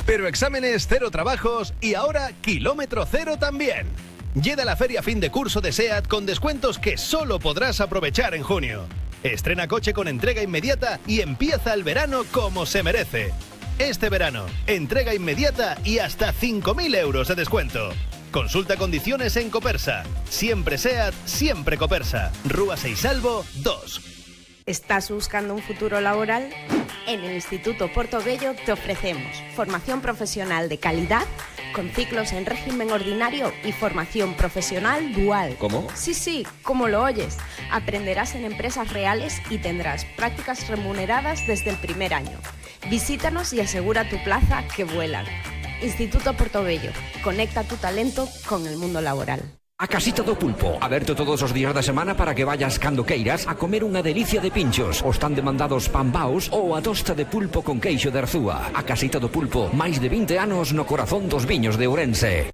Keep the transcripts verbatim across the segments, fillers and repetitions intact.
Pero exámenes, cero trabajos y ahora kilómetro cero también. Llega la feria fin de curso de SEAT con descuentos que solo podrás aprovechar en junio. Estrena coche con entrega inmediata y empieza el verano como se merece. Este verano, entrega inmediata y hasta cinco mil euros de descuento. Consulta condiciones en Copersa. Siempre SEAT, siempre Copersa. Rúa Seisalvo dos. ¿Estás buscando un futuro laboral? En el Instituto Portobello te ofrecemos formación profesional de calidad con ciclos en régimen ordinario y formación profesional dual. ¿Cómo? Sí, sí, como lo oyes. Aprenderás en empresas reales y tendrás prácticas remuneradas desde el primer año. Visítanos y asegura tu plaza que vuelan. Instituto Portobello. Conecta tu talento con el mundo laboral. A Casita do Pulpo, aberto todos os días da semana para que vayas cando queiras a comer unha delicia de pinchos, os tan demandados pambaos ou a tosta de pulpo con queixo de Arzúa. A Casita do Pulpo, máis de vinte anos no corazón dos viños de Ourense.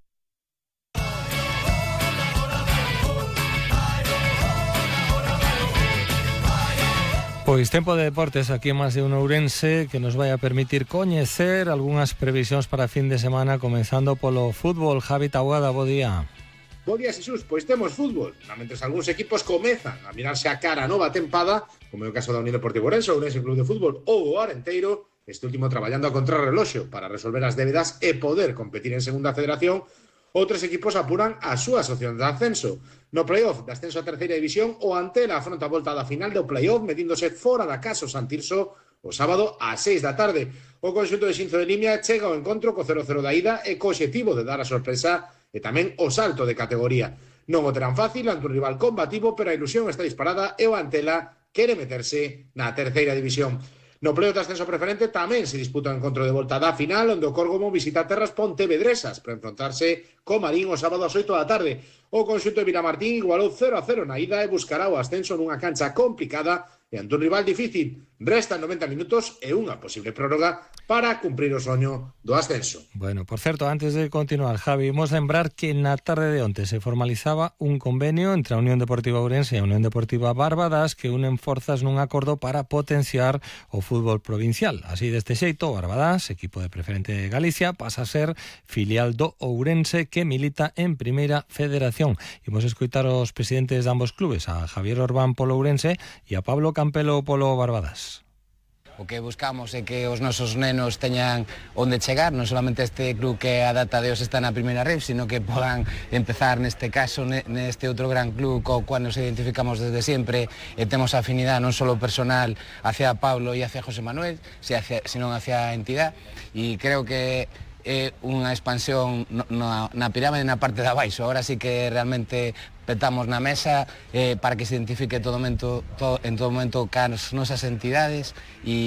Pois tempo de deportes aquí en Más de un Ourense que nos vai a permitir coñecer algunhas previsións para fin de semana, comenzando polo fútbol. Javi Taboada, bo día. Bo día, Xesús, pois temos fútbol. Mentres algúns equipos comezan a mirarse a cara a nova tempada, como é o caso da Unión Deportiva Ourense, Ourense Club de Fútbol ou o Arenteiro, este último traballando a contrarreloxo para resolver as débedas e poder competir en segunda federación, outros equipos apuran a súas opcións de ascenso. No playoff de ascenso a terceira división, o Antela afronta a volta da final do playoff metíndose fora da casa o Santirso o sábado ás seis da tarde. O conxunto de Xinzo de Limia chega ao encontro co cero cero da ida e co obxectivo de dar a sorpresa e tamén o salto de categoría. Non o terán fácil ante un rival combativo, pero a ilusión está disparada e o Antela quere meterse na terceira división. No pleo de ascenso preferente tamén se disputa o encontro de volta da final, onde o Córgomo visita terras pontevedresas para enfrontarse co Marín o sábado ás oito da tarde. O conxunto de Vilamartín igualou cero a cero na ida e buscará o ascenso nunha cancha complicada e ante un rival difícil. Restan noventa minutos e unha posible prórroga para cumprir o soño do ascenso. Bueno, por certo, antes de continuar, Javi, vamos a lembrar que na tarde de onte se formalizaba un convenio entre a Unión Deportiva Ourense e a Unión Deportiva Barbadas que unen forzas nun acordo para potenciar o fútbol provincial. Así, deste xeito, o Barbadas, equipo de preferente de Galicia, pasa a ser filial do Ourense que milita en Primeira Federación. Imos escoitar os presidentes de ambos clubes, a Javier Orbán polo Ourense e a Pablo Campelo polo Barbadas. O que buscamos é que os nosos nenos teñan onde chegar, non solamente este club que a data de hoxe está na primeira ref, sino que podan empezar neste caso, neste outro gran club co cual nos identificamos desde sempre e temos afinidade non só personal hacia Pablo e hacia José Manuel, sino hacia a entidade, e creo que é unha expansión na, na pirámide na parte de abaixo. Ahora sí que realmente petamos na mesa eh, para que se identifique todo momento, todo, en todo momento cas nosas entidades e